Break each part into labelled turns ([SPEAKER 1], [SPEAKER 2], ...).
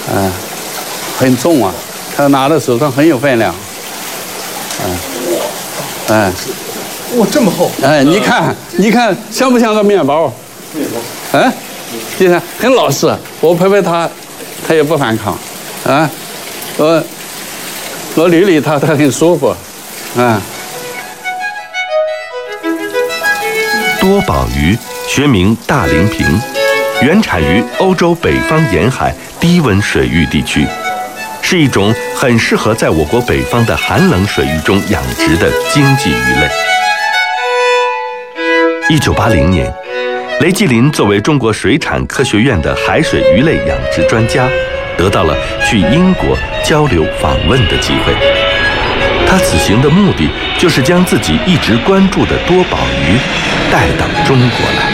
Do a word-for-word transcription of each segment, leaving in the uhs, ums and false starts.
[SPEAKER 1] 嗯、呃，很重啊，他拿在手上很有分量。嗯，哎，
[SPEAKER 2] 哇，这么厚！
[SPEAKER 1] 哎，你看，你看像不像个面包？
[SPEAKER 2] 面包。
[SPEAKER 1] 哎，你看很老实，我拍拍他，他也不反抗。啊，我我捋捋他，他很舒服。啊。
[SPEAKER 3] 多宝鱼学名大鳞平，原产于欧洲北方沿海低温水域地区，是一种很适合在我国北方的寒冷水域中养殖的经济鱼类。一九八零年，雷继林作为中国水产科学院的海水鱼类养殖专家，得到了去英国交流访问的机会。他此行的目的就是将自己一直关注的多宝鱼带到中国来。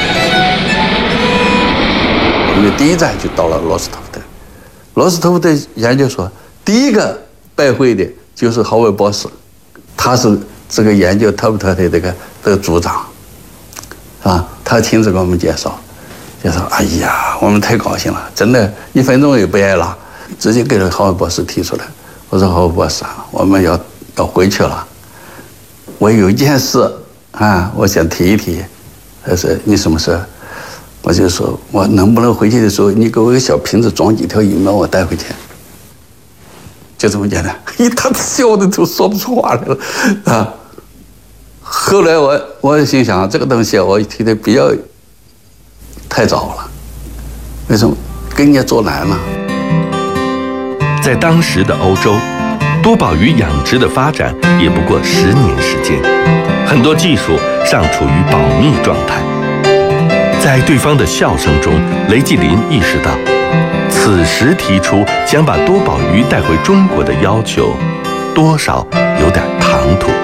[SPEAKER 1] 我们第一站就到了罗斯托夫特，罗斯托夫特研究所第一个拜会的就是豪威博士，他是这个研究托夫特的这个这个组长，啊，他亲自给我们介绍，介绍，哎呀，我们太高兴了，真的，一分钟也不挨了，直接给了豪威博士提出来，我说豪威博士啊，我们要要回去了，我有一件事啊，我想提一提。他说你什么事？我就说我能不能回去的时候，你给我个小瓶子装几条鱼苗，我带回去。就这么简单。咦，他笑的都说不出话来了啊！后来我我心想，这个东西我提的比较太早了，为什么？给人家做难了。
[SPEAKER 3] 在当时的欧洲，多宝鱼养殖的发展也不过十年时间，很多技术尚处于保密状态。在对方的笑声中，雷继林意识到，此时提出想把多宝鱼带回中国的要求，多少有点唐突。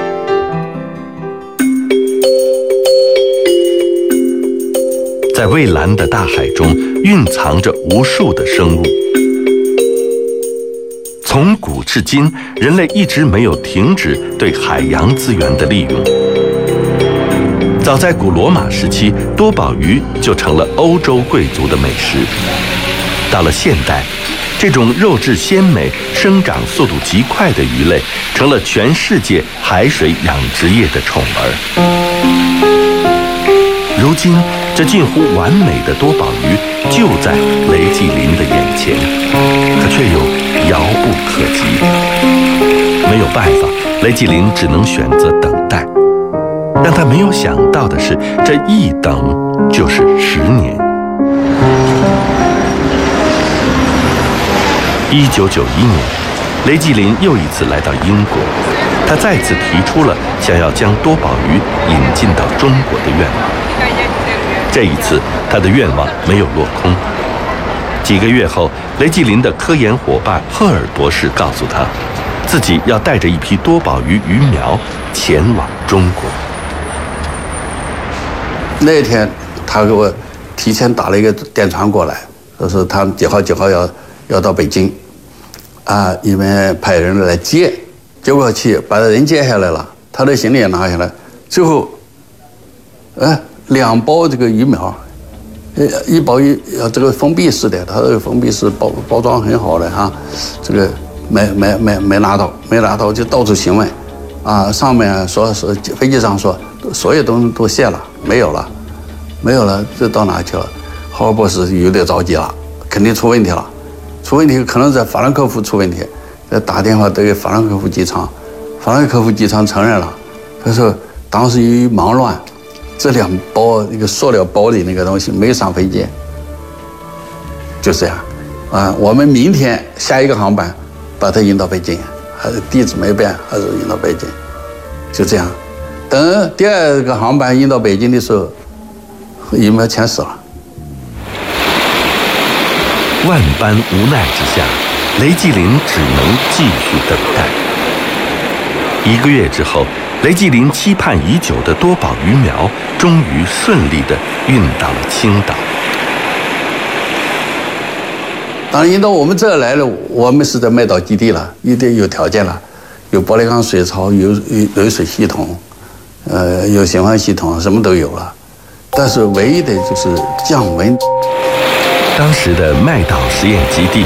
[SPEAKER 3] 在蔚蓝的大海中，蕴藏着无数的生物。从古至今，人类一直没有停止对海洋资源的利用。早在古罗马时期，多宝鱼就成了欧洲贵族的美食。到了现代，这种肉质鲜美、生长速度极快的鱼类，成了全世界海水养殖业的宠儿。如今，这近乎完美的多宝鱼就在雷继林的眼前，可却又遥不可及。没有办法，雷继林只能选择等待。让他没有想到的是，这一等就是十年。一九九一年，雷继林又一次来到英国，他再次提出了想要将多宝鱼引进到中国的愿望。这一次，他的愿望没有落空。几个月后，雷继林的科研伙伴赫尔博士告诉他，自己要带着一批多宝鱼鱼苗前往中国。
[SPEAKER 1] 那天，他给我提前打了一个电传过来，说是他几号几号要要到北京，啊，你们派人来接。结果去把人接下来了，他的行李也拿下来，最后，哎，两包这个鱼苗，呃，一包鱼呃这个封闭式的，它这个封闭式包包装很好的哈，这个没没没没拿到，没拿到就到处询问，啊，上面说是飞机上说所有东西都卸了，没有了，没有了，这到哪去了？豪尔博士有点着急了，肯定出问题了，出问题可能在法兰克福出问题，打电话给法兰克福机场，法兰克福机场承认了，他说当时由于忙乱。这两包那个塑料包里那个东西没上飞机，就这样，啊，我们明天下一个航班把它运到北京，还是地址没变，还是运到北京，就这样。等第二个航班运到北京的时候，鱼苗全死了。
[SPEAKER 3] 万般无奈之下，雷继林只能继续等待。一个月之后，雷继林期盼已久的多宝鱼苗终于顺利地运到了青岛。
[SPEAKER 1] 当运到我们这儿来了，我们是在麦岛基地了，一定有条件了，有玻璃缸水槽，有流水系统，呃，有循环系统，什么都有了。但是唯一的就是降温。
[SPEAKER 3] 当时的麦岛实验基地